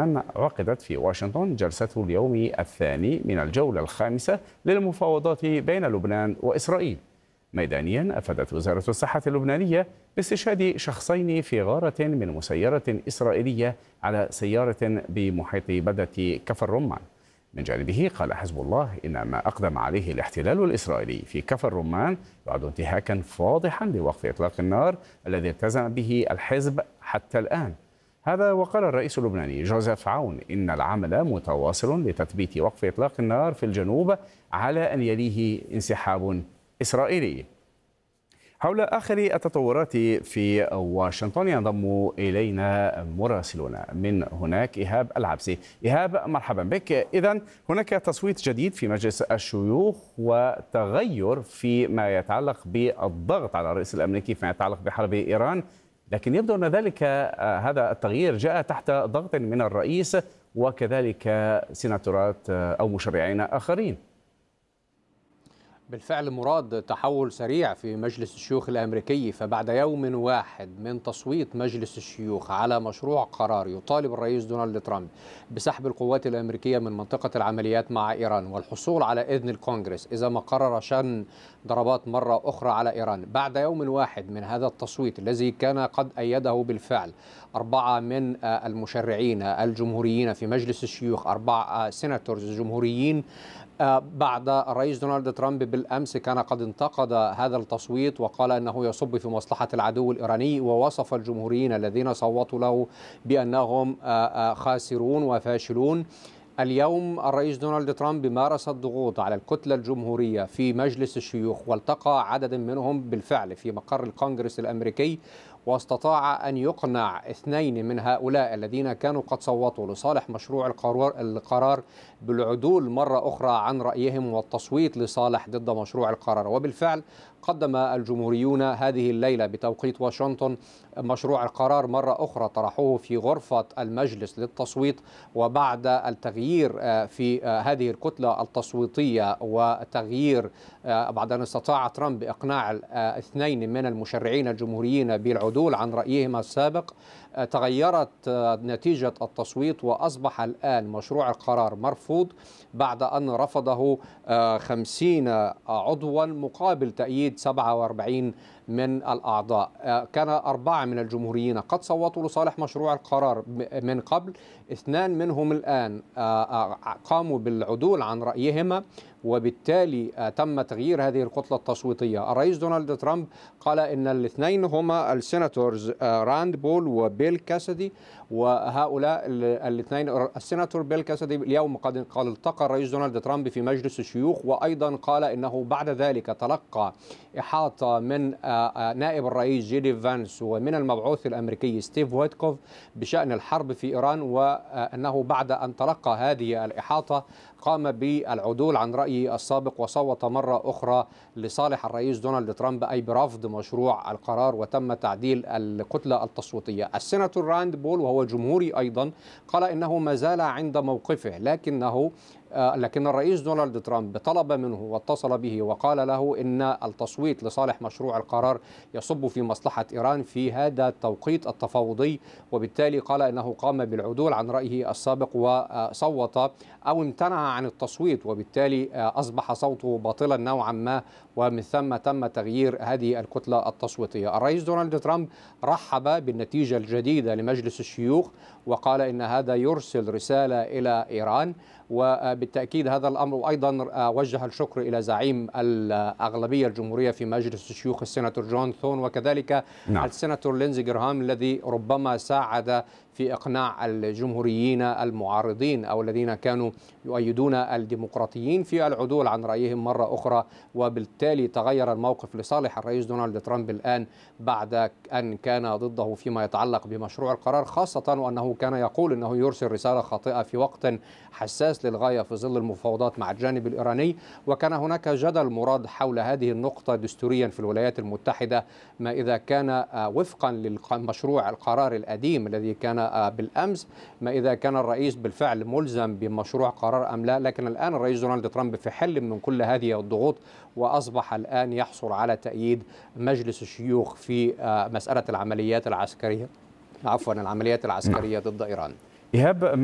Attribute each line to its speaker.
Speaker 1: لبنان عقدت في واشنطن جلسته اليوم الثاني من الجولة الخامسة للمفاوضات بين لبنان وإسرائيل. ميدانيا أفادت وزارة الصحة اللبنانية باستشهاد شخصين في غارة من مسيرة إسرائيلية على سيارة بمحيط بلدة كفر رمان. من جانبه قال حزب الله إن ما أقدم عليه الاحتلال الإسرائيلي في كفر رمان يعد انتهاكا فاضحا لوقف إطلاق النار الذي التزم به الحزب حتى الآن. هذا وقال الرئيس اللبناني جوزيف عون إن العمل متواصل لتثبيت وقف إطلاق النار في الجنوب على أن يليه انسحاب إسرائيلي. حول آخر التطورات في واشنطن ينضم إلينا مراسلنا من هناك إيهاب العبسي. إيهاب، مرحبا بك. إذن هناك تصويت جديد في مجلس الشيوخ وتغير فيما يتعلق بالضغط على الرئيس الأمريكي فيما يتعلق بحرب إيران، لكن يبدو أن ذلك هذا التغيير جاء تحت ضغط من الرئيس وكذلك سيناتورات أو مشرعين آخرين.
Speaker 2: بالفعل مراد تحول سريع في مجلس الشيوخ الأمريكي، فبعد يوم واحد من تصويت مجلس الشيوخ على مشروع قرار يطالب الرئيس دونالد ترامب بسحب القوات الأمريكية من منطقة العمليات مع إيران والحصول على إذن الكونغرس إذا ما قرر شن ضربات مرة أخرى على إيران، بعد يوم واحد من هذا التصويت الذي كان قد أيده بالفعل 4 من المشرعين الجمهوريين في مجلس الشيوخ، 4 سيناتورز جمهوريين، بعد الرئيس دونالد ترامب بالأمس كان قد انتقد هذا التصويت وقال أنه يصب في مصلحة العدو الإيراني، ووصف الجمهوريين الذين صوتوا له بأنهم خاسرون وفاشلون. اليوم الرئيس دونالد ترامب مارس الضغوط على الكتلة الجمهورية في مجلس الشيوخ والتقى عدد منهم بالفعل في مقر الكونغرس الأمريكي، واستطاع أن يقنع 2 من هؤلاء الذين كانوا قد صوتوا لصالح مشروع القرار بالعدول مرة أخرى عن رأيهم والتصويت لصالح ضد مشروع القرار. وبالفعل قدم الجمهوريون هذه الليلة بتوقيت واشنطن مشروع القرار مرة أخرى، طرحوه في غرفة المجلس للتصويت، وبعد التغيير في هذه الكتلة التصويتية وتغيير بعد أن استطاع ترامب إقناع 2 من المشرعين الجمهوريين بالعدول عن رأيهما السابق، تغيرت نتيجة التصويت وأصبح الآن مشروع القرار مرفوض بعد أن رفضه 50 عضوا مقابل تأييد 47 من الأعضاء. كان 4 من الجمهوريين قد صوتوا لصالح مشروع القرار من قبل، 2 منهم الآن قاموا بالعدول عن رأيهما، وبالتالي تم تغيير هذه الكتلة التصويتية. الرئيس دونالد ترامب قال إن الاثنين هما السيناتورز راند بول وبيل كاسدي، وهؤلاء الاثنين السيناتور بيل كاسدي اليوم قد التقى الرئيس دونالد ترامب في مجلس الشيوخ، وأيضا قال إنه بعد ذلك تلقى إحاطة من نائب الرئيس جيدي فانس ومن المبعوث الأمريكي ستيف ويتكوف بشأن الحرب في إيران، وأنه بعد أن تلقى هذه الإحاطة قام بالعدول عن رأيه السابق وصوت مرة أخرى لصالح الرئيس دونالد ترامب، أي برفض مشروع القرار، وتم تعديل الكتلة التصويتية. السيناتور راند بول وهو جمهوري أيضا قال إنه ما زال عند موقفه، لكن الرئيس دونالد ترامب طلب منه واتصل به وقال له إن التصويت لصالح مشروع القرار يصب في مصلحة إيران في هذا التوقيت التفاوضي، وبالتالي قال إنه قام بالعدول عن رأيه السابق وصوت أو امتنع عن التصويت، وبالتالي أصبح صوته باطلا نوعا ما، ومن ثم تم تغيير هذه الكتلة التصويتية. الرئيس دونالد ترامب رحب بالنتيجة الجديدة لمجلس الشيوخ وقال إن هذا يرسل رسالة إلى إيران، وبالتأكيد هذا الأمر. وأيضا وجه الشكر إلى زعيم الأغلبية الجمهورية في مجلس الشيوخ السيناتور جون ثون، وكذلك السيناتور لينزي جراهام الذي ربما ساعد في إقناع الجمهوريين المعارضين أو الذين كانوا يؤيدون الديمقراطيين في العدول عن رأيهم مرة أخرى، وبالتالي تغير الموقف لصالح الرئيس دونالد ترامب الآن بعد أن كان ضده فيما يتعلق بمشروع القرار، خاصة وأنه كان يقول أنه يرسل رسالة خاطئة في وقت حساس للغاية في ظل المفاوضات مع الجانب الإيراني. وكان هناك جدل مراد حول هذه النقطة دستوريا في الولايات المتحدة، ما إذا كان وفقا للمشروع القرار القديم الذي كان بالأمس، ما إذا كان الرئيس بالفعل ملزم بمشروع قرار أم لا. لكن الآن الرئيس دونالد ترامب في حل من كل هذه الضغوط، وأصبح الآن يحصل على تأييد مجلس الشيوخ في مسألة العمليات العسكرية ضد إيران.
Speaker 1: إيهاب